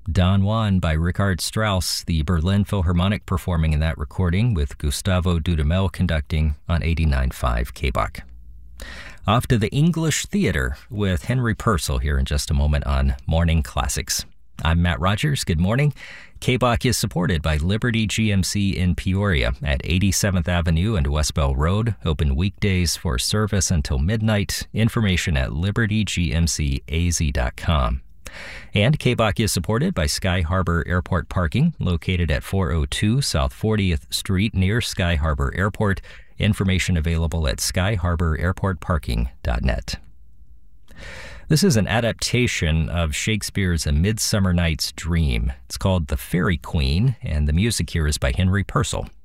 Don Juan by Richard Strauss, the Berlin Philharmonic performing in that recording with Gustavo Dudamel conducting on 89.5 KBOK. Off to the English Theater with Henry Purcell here in just a moment on Morning Classics. I'm Matt Rogers. Good morning. KBOK is supported by Liberty GMC in Peoria at 87th Avenue and West Bell Road. Open weekdays for service until midnight. Information at libertygmcaz.com. And KBOK is supported by Sky Harbor Airport Parking, located at 402 South 40th Street near Sky Harbor Airport. Information available at skyharbor.airportparking.net. This is an adaptation of Shakespeare's A Midsummer Night's Dream. It's called The Fairy Queen, and the music here is by Henry Purcell.